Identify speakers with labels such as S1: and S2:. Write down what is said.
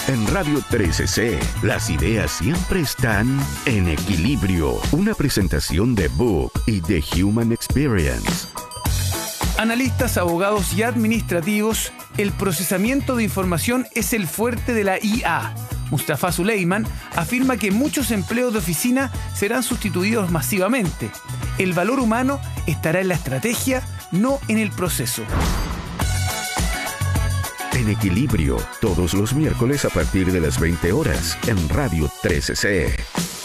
S1: En Radio 13C, las ideas siempre están en equilibrio. Una presentación de Book y The Human Experience.
S2: Analistas, abogados y administrativos, el procesamiento de información es el fuerte de la IA. Mustafa Suleyman afirma que muchos empleos de oficina serán sustituidos masivamente. El valor humano estará en la estrategia, no en el proceso.
S1: En equilibrio, todos los miércoles a partir de las 20 horas en Radio 13C.